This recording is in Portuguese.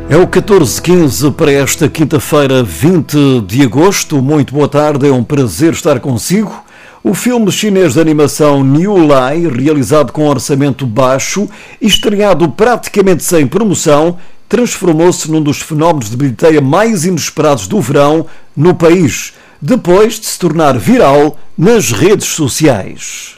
É o 14:15 para esta quinta-feira, 20 de agosto. Muito boa tarde, é um prazer estar consigo. O filme chinês de animação New Lai, realizado com orçamento baixo e estreado praticamente sem promoção, transformou-se num dos fenómenos de bilheteira mais inesperados do verão no país, depois de se tornar viral nas redes sociais.